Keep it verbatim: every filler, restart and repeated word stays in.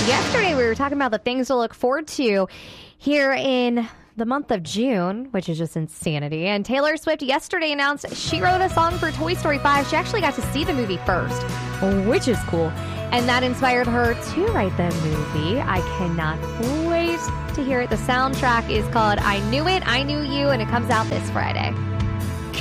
Yesterday, we were talking about the things to look forward to here in the month of June, which is just insanity. And Taylor Swift yesterday announced she wrote a song for Toy Story five. She actually got to see the movie first, which is cool. And that inspired her to write the movie. I cannot wait to hear it. The soundtrack is called I Knew It, I Knew You, and it comes out this Friday.